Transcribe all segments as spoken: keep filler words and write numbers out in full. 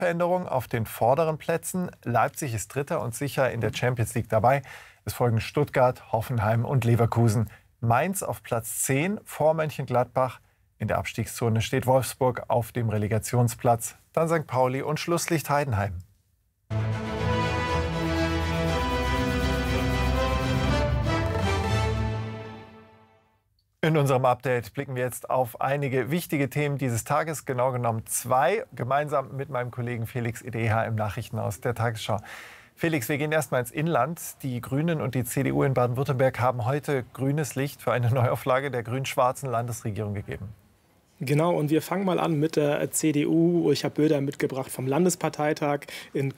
Veränderung auf den vorderen Plätzen. Leipzig ist Dritter und sicher in der Champions League dabei. Es folgen Stuttgart, Hoffenheim und Leverkusen. Mainz auf Platz zehn vor Mönchengladbach. In der Abstiegszone steht Wolfsburg auf dem Relegationsplatz. Dann Sankt Pauli und Schlusslicht Heidenheim. In unserem Update blicken wir jetzt auf einige wichtige Themen dieses Tages, genau genommen zwei, gemeinsam mit meinem Kollegen Felix Edeha im Nachrichtenhaus der Tagesschau. Felix, wir gehen erstmal ins Inland. Die Grünen und die C D U in Baden-Württemberg haben heute grünes Licht für eine Neuauflage der grün-schwarzen Landesregierung gegeben. Genau, und wir fangen mal an mit der C D U. Ich habe Bilder mitgebracht vom Landesparteitag in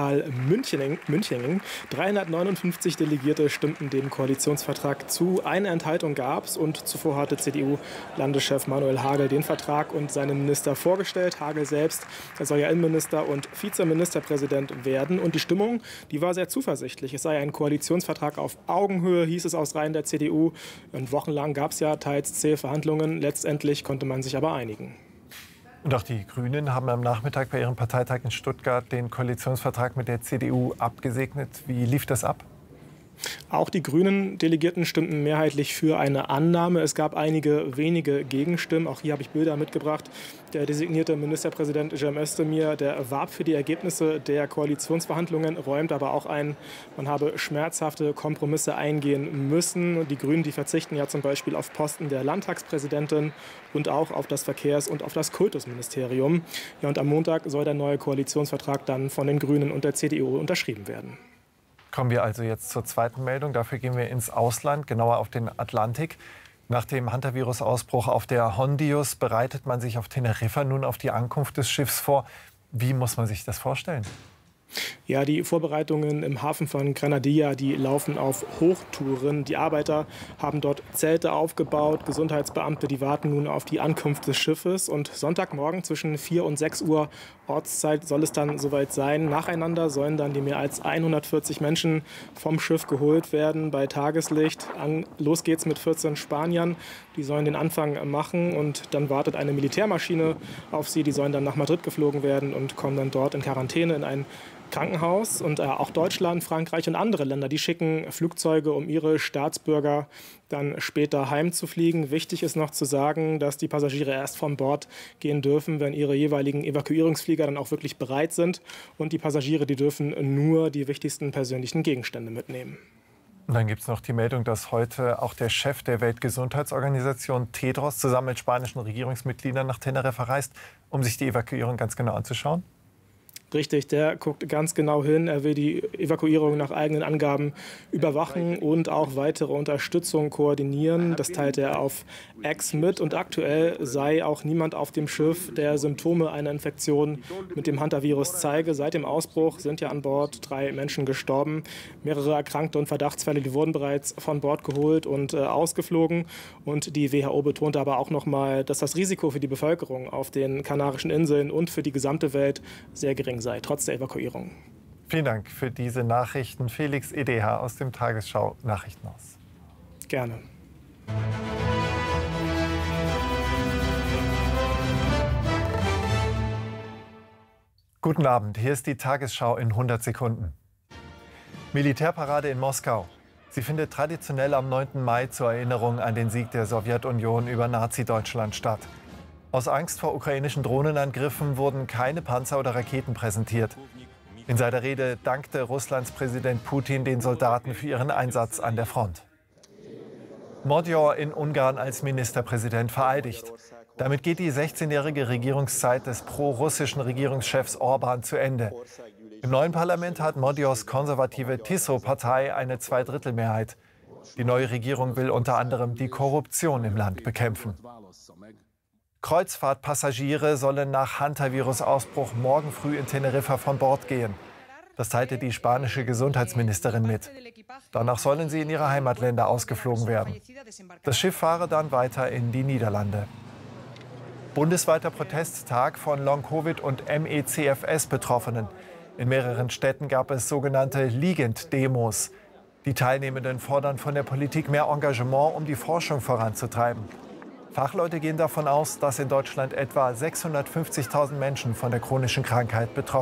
Korntal-Münchening. dreihundertneunundfünfzig Delegierte stimmten dem Koalitionsvertrag zu. Eine Enthaltung gab es und zuvor hatte C D U-Landeschef Manuel Hagel den Vertrag und seinen Minister vorgestellt. Hagel selbst, er soll ja Innenminister und Vizeministerpräsident werden. Und die Stimmung, die war sehr zuversichtlich. Es sei ein Koalitionsvertrag auf Augenhöhe, hieß es aus Reihen der C D U. Und wochenlang gab es ja teils zähe Verhandlungen. Letztendlich konnte man sich aber einigen. Und auch die Grünen haben am Nachmittag bei ihrem Parteitag in Stuttgart den Koalitionsvertrag mit der C D U abgesegnet. Wie lief das ab? Auch die Grünen-Delegierten stimmten mehrheitlich für eine Annahme. Es gab einige wenige Gegenstimmen. Auch hier habe ich Bilder mitgebracht. Der designierte Ministerpräsident Cem Özdemir, der warb für die Ergebnisse der Koalitionsverhandlungen, räumt aber auch ein, man habe schmerzhafte Kompromisse eingehen müssen. Die Grünen, die verzichten ja zum Beispiel auf Posten der Landtagspräsidentin und auch auf das Verkehrs- und auf das Kultusministerium. Ja, und am Montag soll der neue Koalitionsvertrag dann von den Grünen und der C D U unterschrieben werden. Kommen wir also jetzt zur zweiten Meldung. Dafür gehen wir ins Ausland, genauer auf den Atlantik. Nach dem Hantavirus-Ausbruch auf der Hondius bereitet man sich auf Teneriffa nun auf die Ankunft des Schiffs vor. Wie muss man sich das vorstellen? Ja, die Vorbereitungen im Hafen von Granadilla, die laufen auf Hochtouren. Die Arbeiter haben dort Zelte aufgebaut. Gesundheitsbeamte, die warten nun auf die Ankunft des Schiffes. Und Sonntagmorgen zwischen vier und sechs Uhr Ortszeit soll es dann soweit sein. Nacheinander sollen dann die mehr als hundertvierzig Menschen vom Schiff geholt werden bei Tageslicht. An, los geht's mit vierzehn Spaniern. Die sollen den Anfang machen und dann wartet eine Militärmaschine auf sie. Die sollen dann nach Madrid geflogen werden und kommen dann dort in Quarantäne in ein Krankenhaus. Und äh, auch Deutschland, Frankreich und andere Länder, die schicken Flugzeuge, um ihre Staatsbürger dann später heimzufliegen. Wichtig ist noch zu sagen, dass die Passagiere erst von Bord gehen dürfen, wenn ihre jeweiligen Evakuierungsflieger dann auch wirklich bereit sind. Und die Passagiere, die dürfen nur die wichtigsten persönlichen Gegenstände mitnehmen. Und dann gibt es noch die Meldung, dass heute auch der Chef der Weltgesundheitsorganisation Tedros zusammen mit spanischen Regierungsmitgliedern nach Teneriffa reist, um sich die Evakuierung ganz genau anzuschauen. Richtig, der guckt ganz genau hin. Er will die Evakuierung nach eigenen Angaben überwachen und auch weitere Unterstützung koordinieren. Das teilt er auf X mit. Und aktuell sei auch niemand auf dem Schiff, der Symptome einer Infektion mit dem Hantavirus zeige. Seit dem Ausbruch sind ja an Bord drei Menschen gestorben. Mehrere Erkrankte und Verdachtsfälle, die wurden bereits von Bord geholt und äh, ausgeflogen. Und die W H O betonte aber auch noch mal, dass das Risiko für die Bevölkerung auf den Kanarischen Inseln und für die gesamte Welt sehr gering sei, trotz der Evakuierung. Vielen Dank für diese Nachrichten. Felix Edeha aus dem Tagesschau-Nachrichtenhaus. Gerne. Guten Abend, hier ist die Tagesschau in hundert Sekunden. Militärparade in Moskau. Sie findet traditionell am neunten Mai zur Erinnerung an den Sieg der Sowjetunion über Nazi-Deutschland statt. Aus Angst vor ukrainischen Drohnenangriffen wurden keine Panzer oder Raketen präsentiert. In seiner Rede dankte Russlands Präsident Putin den Soldaten für ihren Einsatz an der Front. Magyar in Ungarn als Ministerpräsident vereidigt. Damit geht die sechzehnjährige Regierungszeit des pro-russischen Regierungschefs Orbán zu Ende. Im neuen Parlament hat Magyars konservative Tiso-Partei eine Zweidrittelmehrheit. Die neue Regierung will unter anderem die Korruption im Land bekämpfen. Kreuzfahrtpassagiere sollen nach Hantavirus-Ausbruch morgen früh in Teneriffa von Bord gehen. Das teilte die spanische Gesundheitsministerin mit. Danach sollen sie in ihre Heimatländer ausgeflogen werden. Das Schiff fahre dann weiter in die Niederlande. Bundesweiter Protesttag von Long-Covid und M E C F S-Betroffenen. In mehreren Städten gab es sogenannte Liegend-Demos. Die Teilnehmenden fordern von der Politik mehr Engagement, um die Forschung voranzutreiben. Fachleute gehen davon aus, dass in Deutschland etwa sechshundertfünfzigtausend Menschen von der chronischen Krankheit betroffen sind.